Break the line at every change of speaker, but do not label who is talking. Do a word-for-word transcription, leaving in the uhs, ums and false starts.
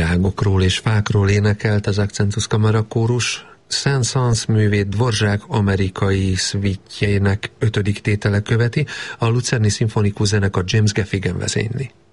virágokról és fákról énekelt az Accentus Kamara kórus. Saint-Saëns művét Dvořák amerikai szvítjének ötödik tétele követi, a Lucerni Szimfonikus Zenekar James Gaffigan vezényli.